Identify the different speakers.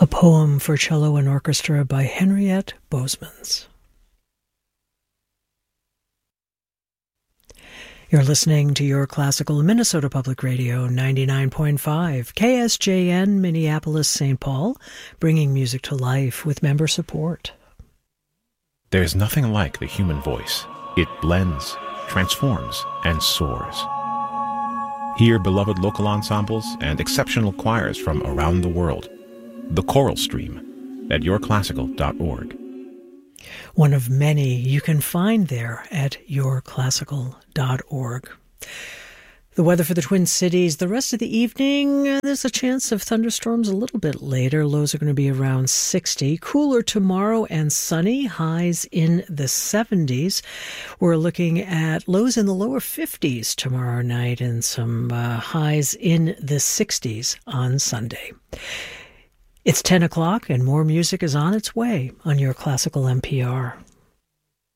Speaker 1: A poem for cello and orchestra by Henriette Boesmans. You're listening to Your Classical Minnesota Public Radio 99.5, KSJN, Minneapolis, St. Paul, bringing music to life with member support.
Speaker 2: There's nothing like the human voice. It blends, transforms, and soars. Hear beloved local ensembles and exceptional choirs from around the world. The Choral Stream at yourclassical.org.
Speaker 1: One of many you can find there at yourclassical.org. The weather for the Twin Cities, the rest of the evening, there's a chance of thunderstorms a little bit later. Lows are going to be around 60. Cooler tomorrow and sunny, highs in the 70s. We're looking at lows in the lower 50s tomorrow night and some highs in the 60s on Sunday. It's 10 o'clock and more music is on its way on Your Classical NPR.